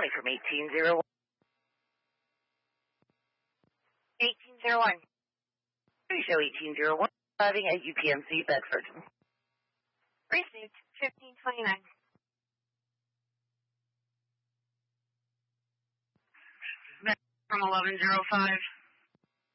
calling from 1801. 1801. Show 1801, arriving at UPMC Bedford. Received 1529. From 1105.